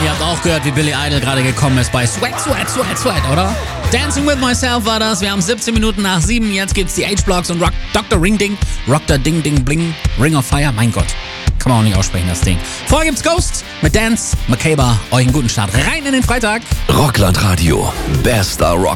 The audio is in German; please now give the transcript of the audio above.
Ihr habt auch gehört, wie Billy Idol gerade gekommen ist bei Sweat, oder? Dancing with Myself war das. Wir haben 17 Minuten nach 7. Jetzt gibt's die H-Blocks und Dr. Ring Ding. Ding Ding Bling. Ring of Fire. Mein Gott. Kann man auch nicht aussprechen, das Ding. Vorher gibt's Ghost mit Dance. Makeba. Euch einen guten Start rein in den Freitag. Rockland Radio. Bester Rock.